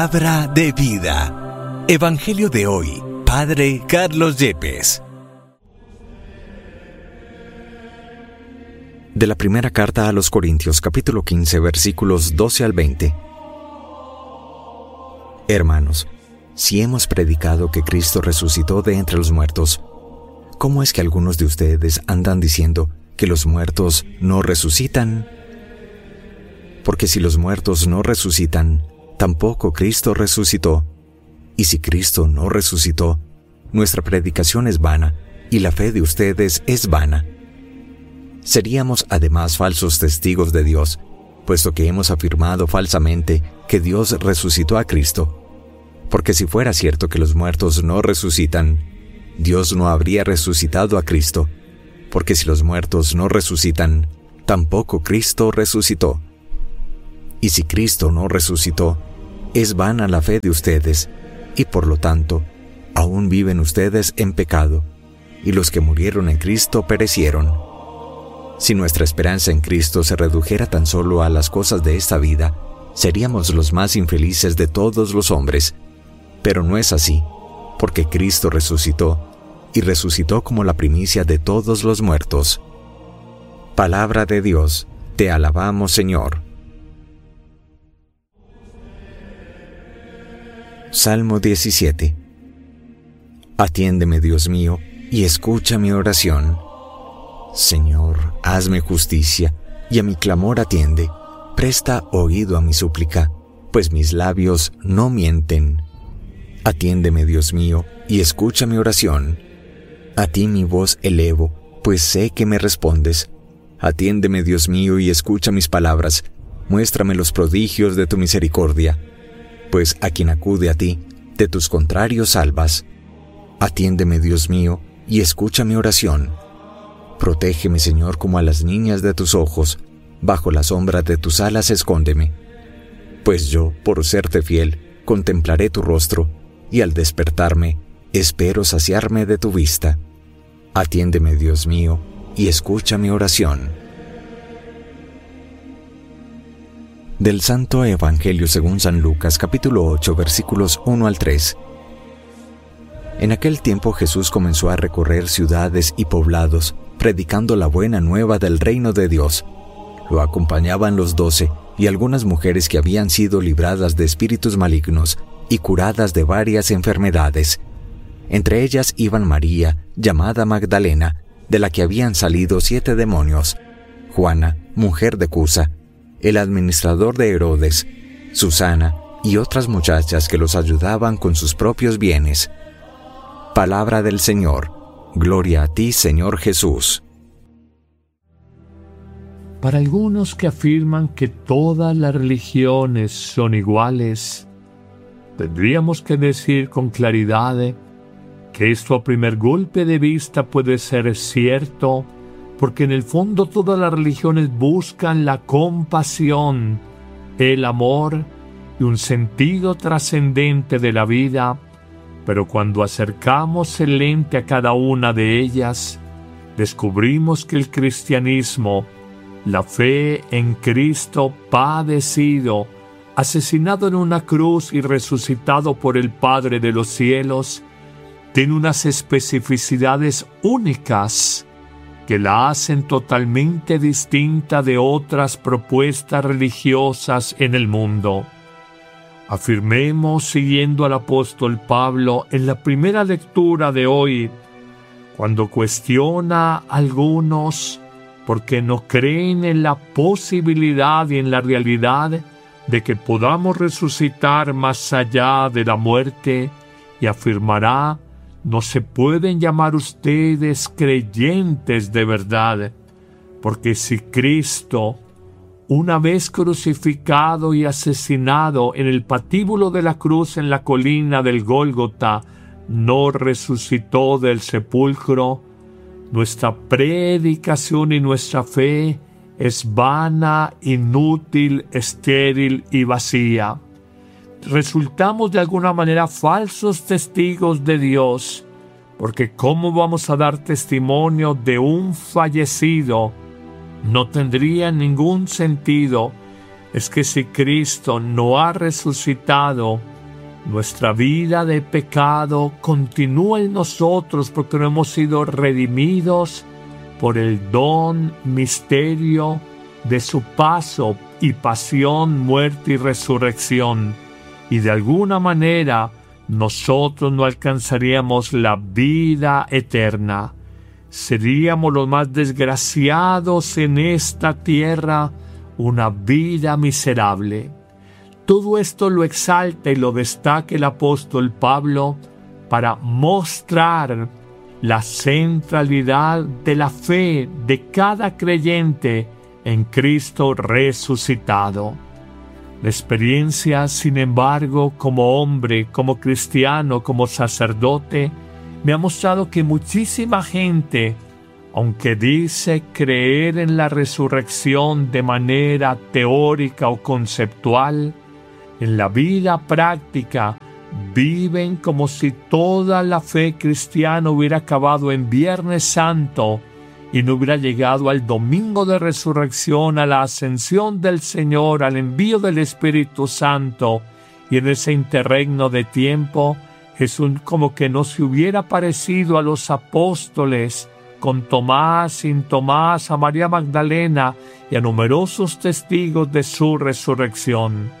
Palabra de vida. Evangelio de hoy. Padre Carlos Yepes. De la primera carta a los Corintios, capítulo 15, versículos 12 al 20. Hermanos, si hemos predicado que Cristo resucitó de entre los muertos, ¿cómo es que algunos de ustedes andan diciendo que los muertos no resucitan? Porque si los muertos no resucitan, tampoco Cristo resucitó. Y si Cristo no resucitó, nuestra predicación es vana, y la fe de ustedes es vana. Seríamos además falsos testigos de Dios, puesto que hemos afirmado falsamente que Dios resucitó a Cristo. Porque si fuera cierto que los muertos no resucitan, Dios no habría resucitado a Cristo. Porque si los muertos no resucitan, tampoco Cristo resucitó. Y si Cristo no resucitó, es vana la fe de ustedes, y por lo tanto, aún viven ustedes en pecado, y los que murieron en Cristo perecieron. Si nuestra esperanza en Cristo se redujera tan solo a las cosas de esta vida, seríamos los más infelices de todos los hombres. Pero no es así, porque Cristo resucitó, y resucitó como la primicia de todos los muertos. Palabra de Dios, te alabamos, Señor. Salmo 17. Atiéndeme, Dios mío, y escucha mi oración. Señor, hazme justicia, y a mi clamor atiende. Presta oído a mi súplica, pues mis labios no mienten. Atiéndeme, Dios mío, y escucha mi oración. A ti mi voz elevo, pues sé que me respondes. Atiéndeme, Dios mío, y escucha mis palabras. Muéstrame los prodigios de tu misericordia. Pues a quien acude a ti, de tus contrarios salvas. Atiéndeme, Dios mío, y escucha mi oración. Protégeme, Señor, como a las niñas de tus ojos, bajo la sombra de tus alas escóndeme. Pues yo, por serte fiel, contemplaré tu rostro, y al despertarme, espero saciarme de tu vista. Atiéndeme, Dios mío, y escucha mi oración. Del Santo Evangelio según San Lucas, capítulo 8, versículos 1 al 3. En aquel tiempo Jesús comenzó a recorrer ciudades y poblados, predicando la buena nueva del reino de Dios. Lo acompañaban los 12 y algunas mujeres que habían sido libradas de espíritus malignos y curadas de varias enfermedades. Entre ellas iban María, llamada Magdalena, de la que habían salido 7 demonios, Juana, mujer de Cusa, el administrador de Herodes, Susana y otras muchachas que los ayudaban con sus propios bienes. Palabra del Señor. Gloria a ti, Señor Jesús. Para algunos que afirman que todas las religiones son iguales, tendríamos que decir con claridad que esto a primer golpe de vista puede ser cierto, porque en el fondo todas las religiones buscan la compasión, el amor y un sentido trascendente de la vida, pero cuando acercamos el lente a cada una de ellas, descubrimos que el cristianismo, la fe en Cristo padecido, asesinado en una cruz y resucitado por el Padre de los cielos, tiene unas especificidades únicas que la hacen totalmente distinta de otras propuestas religiosas en el mundo. Afirmemos, siguiendo al apóstol Pablo en la primera lectura de hoy, cuando cuestiona a algunos porque no creen en la posibilidad y en la realidad de que podamos resucitar más allá de la muerte, y afirmará: no se pueden llamar ustedes creyentes de verdad, porque si Cristo, una vez crucificado y asesinado en el patíbulo de la cruz en la colina del Gólgota, no resucitó del sepulcro, nuestra predicación y nuestra fe es vana, inútil, estéril y vacía. Resultamos de alguna manera falsos testigos de Dios, porque ¿cómo vamos a dar testimonio de un fallecido? No tendría ningún sentido. Es que si Cristo no ha resucitado, nuestra vida de pecado continúa en nosotros porque no hemos sido redimidos por el don, misterio de su paso y pasión, muerte y resurrección. Y de alguna manera nosotros no alcanzaríamos la vida eterna. Seríamos los más desgraciados en esta tierra, una vida miserable. Todo esto lo exalta y lo destaca el apóstol Pablo para mostrar la centralidad de la fe de cada creyente en Cristo resucitado. La experiencia, sin embargo, como hombre, como cristiano, como sacerdote, me ha mostrado que muchísima gente, aunque dice creer en la resurrección de manera teórica o conceptual, en la vida práctica viven como si toda la fe cristiana hubiera acabado en Viernes Santo y no hubiera llegado al domingo de resurrección, a la ascensión del Señor, al envío del Espíritu Santo. Y en ese interregno de tiempo, Jesús como que no se hubiera parecido a los apóstoles, con Tomás, sin Tomás, a María Magdalena y a numerosos testigos de su resurrección.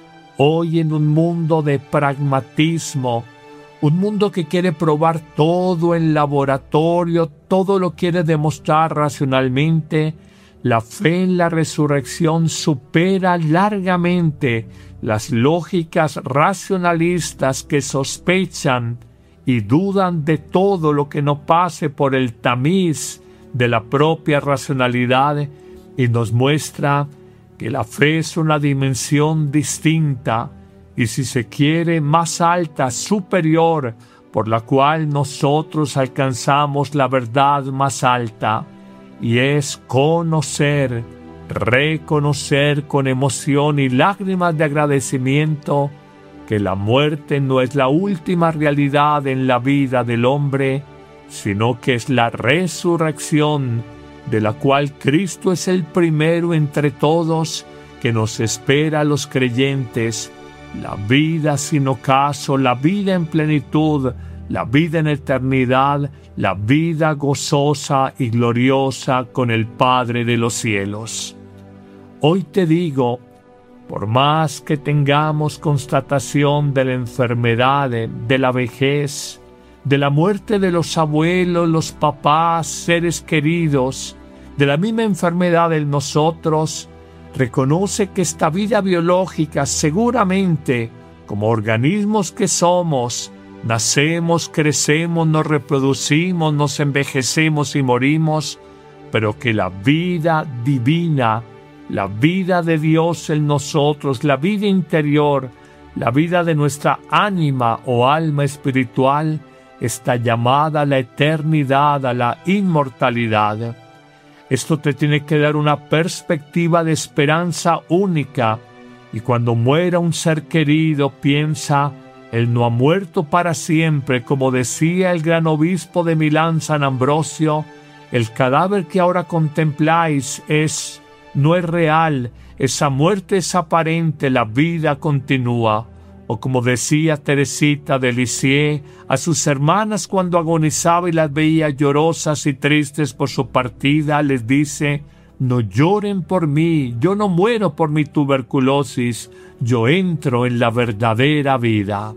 Hoy, en un mundo de pragmatismo, un mundo que quiere probar todo en laboratorio, todo lo quiere demostrar racionalmente, la fe en la resurrección supera largamente las lógicas racionalistas que sospechan y dudan de todo lo que no pase por el tamiz de la propia racionalidad, y nos muestra que la fe es una dimensión distinta y, si se quiere, más alta, superior, por la cual nosotros alcanzamos la verdad más alta, y es conocer, reconocer con emoción y lágrimas de agradecimiento que la muerte no es la última realidad en la vida del hombre, sino que es la resurrección, de la cual Cristo es el primero entre todos, que nos espera a los creyentes, la vida sin ocaso, la vida en plenitud, la vida en eternidad, la vida gozosa y gloriosa con el Padre de los cielos. Hoy te digo, por más que tengamos constatación de la enfermedad, de la vejez, de la muerte de los abuelos, los papás, seres queridos, de la misma enfermedad en nosotros, reconoce que esta vida biológica seguramente, como organismos que somos, nacemos, crecemos, nos reproducimos, nos envejecemos y morimos, pero que la vida divina, la vida de Dios en nosotros, la vida interior, la vida de nuestra ánima o alma espiritual, está llamada a la eternidad, a la inmortalidad. Esto te tiene que dar una perspectiva de esperanza única, y cuando muera un ser querido, piensa, él no ha muerto para siempre, como decía el gran obispo de Milán, San Ambrosio, el cadáver que ahora contempláis no es real, esa muerte es aparente, la vida continúa. O como decía Teresita de Lisieux a sus hermanas cuando agonizaba y las veía llorosas y tristes por su partida, les dice: no lloren por mí, yo no muero por mi tuberculosis, yo entro en la verdadera vida.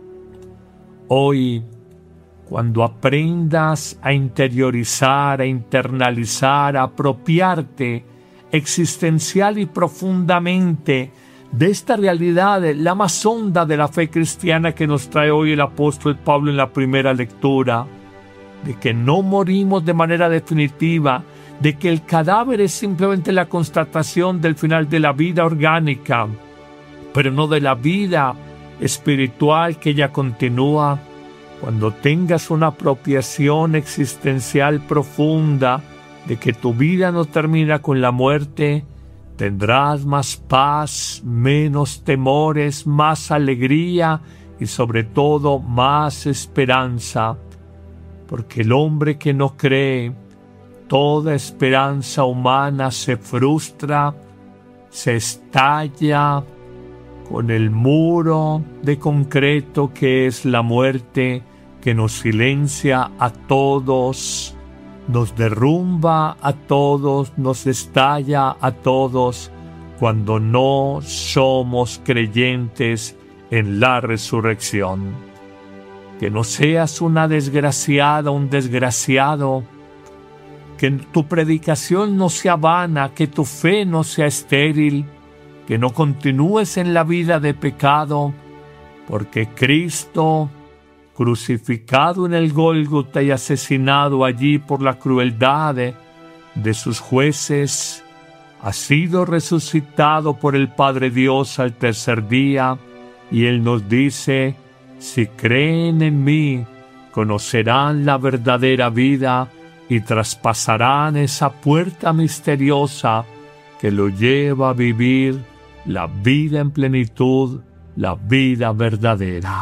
Hoy, cuando aprendas a interiorizar, a internalizar, a apropiarte existencial y profundamente de esta realidad, la más honda de la fe cristiana que nos trae hoy el apóstol Pablo en la primera lectura, de que no morimos de manera definitiva, de que el cadáver es simplemente la constatación del final de la vida orgánica, pero no de la vida espiritual que ya continúa. Cuando tengas una apropiación existencial profunda de que tu vida no termina con la muerte, tendrás más paz, menos temores, más alegría y sobre todo más esperanza, porque el hombre que no cree, toda esperanza humana se frustra, se estalla con el muro de concreto que es la muerte, que nos silencia a todos, nos derrumba a todos, nos estalla a todos, cuando no somos creyentes en la resurrección. Que no seas una desgraciada, un desgraciado, que tu predicación no sea vana, que tu fe no sea estéril, que no continúes en la vida de pecado, porque Cristo, crucificado en el Gólgota y asesinado allí por la crueldad de sus jueces, ha sido resucitado por el Padre Dios al tercer día, y Él nos dice: si creen en mí, conocerán la verdadera vida y traspasarán esa puerta misteriosa que lo lleva a vivir la vida en plenitud, la vida verdadera.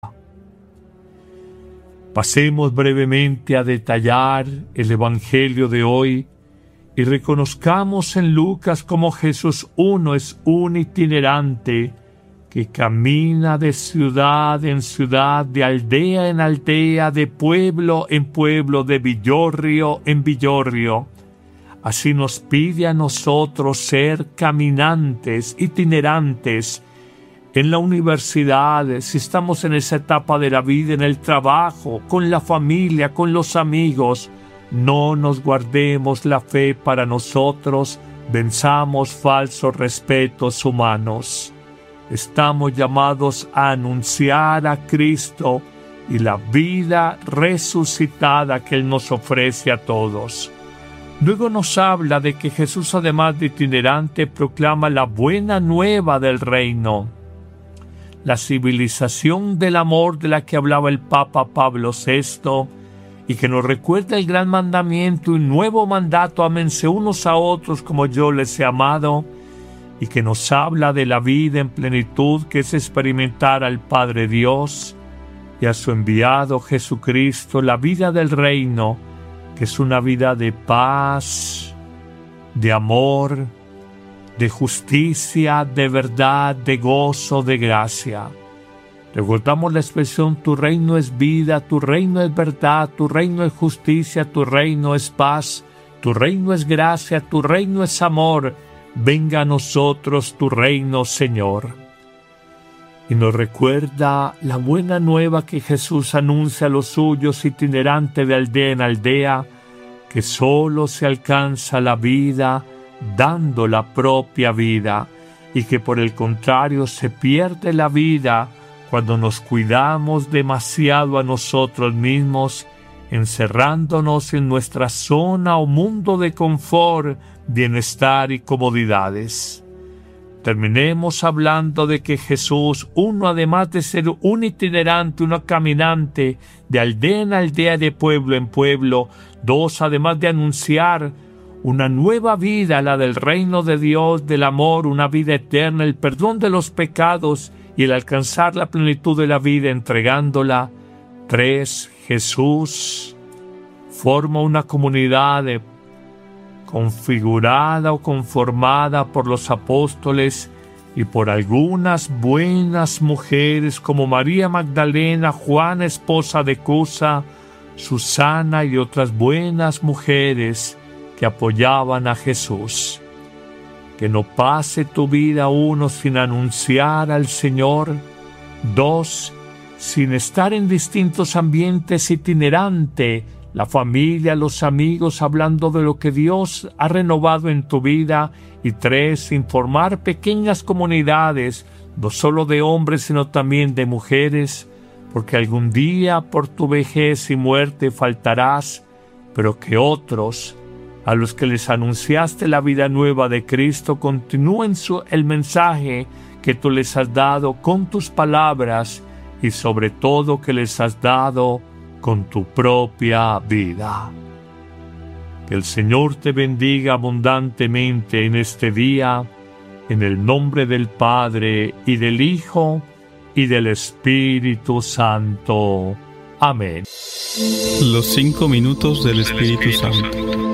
Pasemos brevemente a detallar el Evangelio de hoy y reconozcamos en Lucas cómo Jesús uno es un itinerante que camina de ciudad en ciudad, de aldea en aldea, de pueblo en pueblo, de villorrio en villorrio. Así nos pide a nosotros ser caminantes, itinerantes, en la universidad, si estamos en esa etapa de la vida, en el trabajo, con la familia, con los amigos. No nos guardemos la fe para nosotros, venzamos falsos respetos humanos. Estamos llamados a anunciar a Cristo y la vida resucitada que Él nos ofrece a todos. Luego nos habla de que Jesús, además de itinerante, proclama la buena nueva del reino, la civilización del amor de la que hablaba el Papa Pablo VI, y que nos recuerda el gran mandamiento y nuevo mandato: ámense unos a otros como yo les he amado, y que nos habla de la vida en plenitud, que es experimentar al Padre Dios y a su enviado Jesucristo, la vida del reino, que es una vida de paz, de amor, de justicia, de verdad, de gozo, de gracia. Recordamos la expresión: tu reino es vida, tu reino es verdad, tu reino es justicia, tu reino es paz, tu reino es gracia, tu reino es amor. Venga a nosotros tu reino, Señor. Y nos recuerda la buena nueva que Jesús anuncia a los suyos, itinerante de aldea en aldea, que solo se alcanza la vida dando la propia vida, y que por el contrario se pierde la vida cuando nos cuidamos demasiado a nosotros mismos, encerrándonos en nuestra zona o mundo de confort, bienestar y comodidades. Terminemos hablando de que Jesús, uno, además de ser un itinerante, un caminante de aldea en aldea, de pueblo en pueblo; dos, además de anunciar una nueva vida, la del reino de Dios, del amor, una vida eterna, el perdón de los pecados y el alcanzar la plenitud de la vida entregándola. Tres, Jesús forma una comunidad configurada o conformada por los apóstoles y por algunas buenas mujeres como María Magdalena, Juana, esposa de Cusa, Susana y otras buenas mujeres que apoyaban a Jesús. Que no pase tu vida, uno, sin anunciar al Señor; dos, sin estar en distintos ambientes itinerante, la familia, los amigos, hablando de lo que Dios ha renovado en tu vida; y tres, sin formar pequeñas comunidades, no solo de hombres, sino también de mujeres, porque algún día por tu vejez y muerte faltarás, pero que otros, a los que les anunciaste la vida nueva de Cristo, continúen el mensaje que tú les has dado con tus palabras, y sobre todo que les has dado con tu propia vida. Que el Señor te bendiga abundantemente en este día, en el nombre del Padre, y del Hijo, y del Espíritu Santo. Amén. Los 5 minutos del Espíritu Santo.